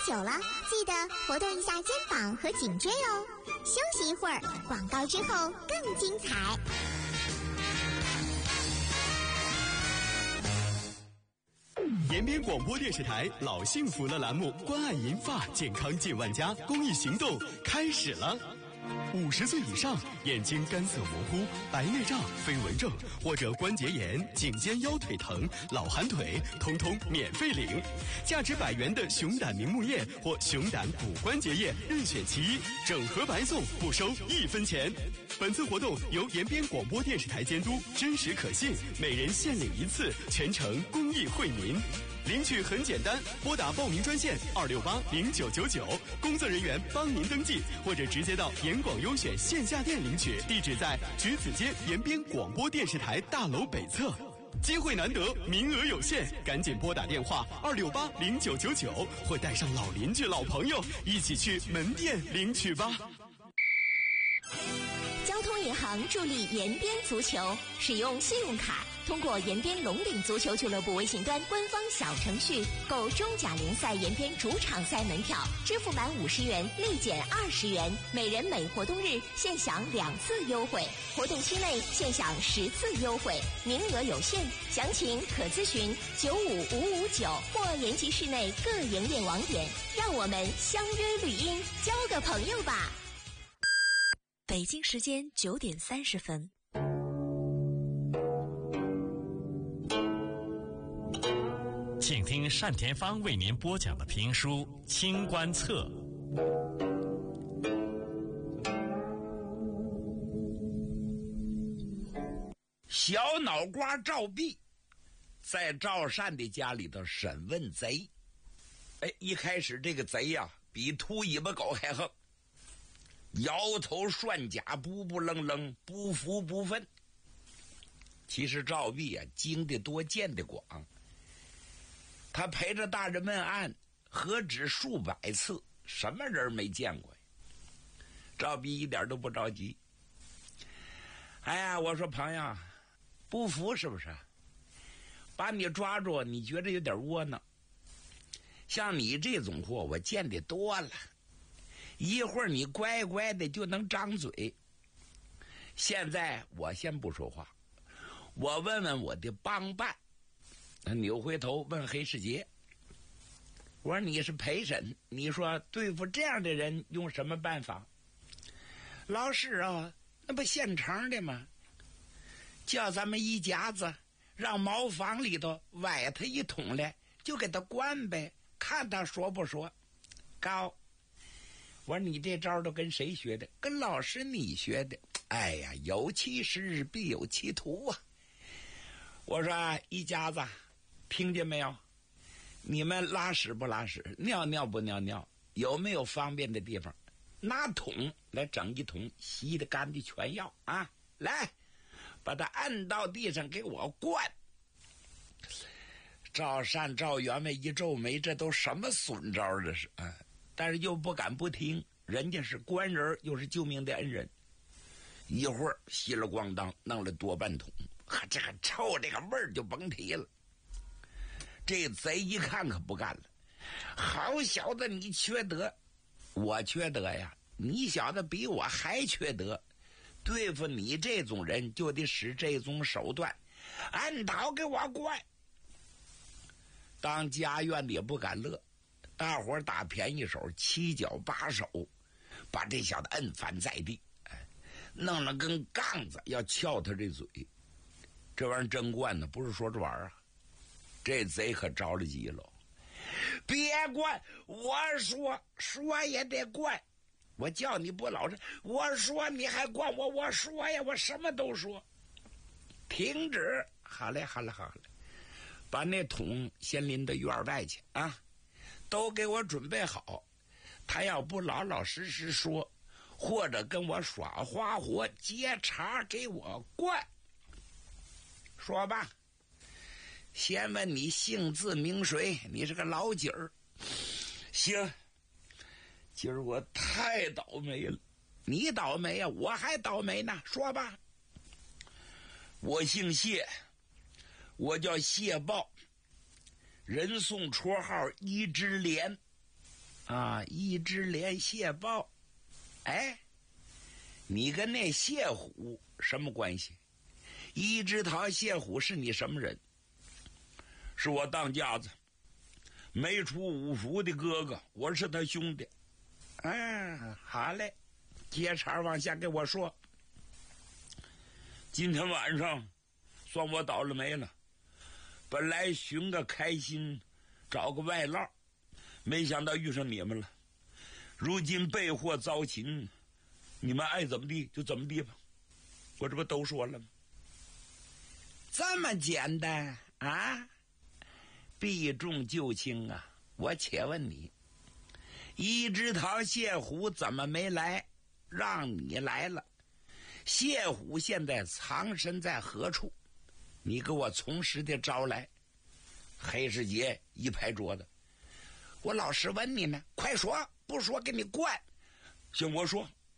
久了，记得活动一下肩膀和颈椎哦。休息一会儿，广告之后更精彩。 延边广播电视台老幸福了栏目关爱银发健康近万家公益行动开始了。50岁以上眼睛干涩模糊、白内障、飞蚊症或者关节炎、颈肩腰腿疼、老寒腿，通通免费领。价值100元的熊胆明目液或熊胆骨关节液任选其一，整盒白送，不收1分钱。本次活动由延边广播电视台监督，真实可信，每人限领1次，全程公益惠民。领取很简单，拨打报名专线2680999，工作人员帮您登记，或者直接到延广优选线下店领取，地址在橘子街延边广播电视台大楼北侧。机会难得，名额有限，赶紧拨打电话2680999，或带上老邻居、老朋友一起去门店领取吧。 交通银行助力延边足球，使用信用卡通过延边龙岭足球俱乐部微信端官方小程序购中甲联赛延边主场赛门票，支付满50元立减20元，每人每活动日限享2次优惠，活动期内限享10次优惠，名额有限，详情可咨询95559或延吉市内各营业网点。让我们相约绿茵，交个朋友吧。 北京时间9点30分。 请听单田芳为您播讲的评书《清官侧》。 小脑瓜赵弼在赵善的家里头审问贼。一开始这个贼呀，比秃尾巴狗还横，摇头涮甲，不愣愣，不服不忿。其实赵弼啊，经得多，见得广，他陪着大人问案，何止数百次，什么人没见过呀？赵弼一点都不着急。哎呀，我说朋友，不服是不是？把你抓住，你觉得有点窝囊。像你这种货，我见得多了。一会儿你乖乖的就能张嘴。现在我先不说话，我问问我的帮办。他扭回头问黑世杰，我说你是陪审，你说对付这样的人用什么办法？老师啊，那不现成的吗？叫咱们一家子让茅房里头崴他一桶来，就给他关呗，看他说不说。高，我说你这招都跟谁学的？跟老师你学的。哎呀，有其师必有其徒啊。我说一家子听见没有？你们拉屎不拉屎，尿尿不尿尿，有没有方便的地方？拿桶来整一桶，洗的干的全要啊！来，把它按到地上给我灌。赵善、赵员外一皱眉，这都什么损招这是啊？但是又不敢不听，人家是官人，又是救命的恩人。一会儿稀了咣当弄了多半桶，这个臭，这个味儿就甭提了。这贼一看可不干了，好小子，你缺德，我缺德呀？你小子比我还缺德，对付你这种人就得使这种手段，按倒给我灌。当家院的也不敢乐，大伙儿打便宜手，七脚八手把这小子摁翻在地，弄了根杠子要撬他这嘴。这玩意儿真灌呢，不是说着玩啊。这贼可着了急了，别灌，我说也得灌，我叫你不老实，我说你还灌我，我说呀，我什么都说。停止，好嘞，把那桶先拎到院外去啊，都给我准备好。他要不老老实实说，或者跟我耍花活接茬给我灌。说吧，先问你姓字名谁？你是个老几儿？行，今儿我太倒霉了。你倒霉呀，我还倒霉呢。说吧。我姓谢，我叫谢豹，人送绰号一只莲。 啊，一只连谢豹。哎，你跟那谢虎什么关系？一只桃谢虎是你什么人？是我当家子没出五福的哥哥，我是他兄弟。好嘞，接茬往下给我说。今天晚上算我倒了霉了，本来寻个开心，找个外lau，没想到遇上你们了。如今被祸遭擒，你们爱怎么地就怎么地吧。我这不都说了吗？这么简单啊？避重就轻啊！我且问你，一只桃谢虎怎么没来？让你来了。谢虎现在藏身在何处？你给我从实的招来。黑世杰一拍桌子，我老实问你呢，快说，不说给你灌。行，我说，